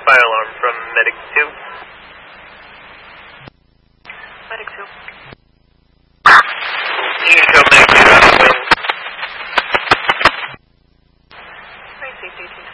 fire alarm from Medic 2. Medic 2. You can show Medic 2 on the wing. Safety 18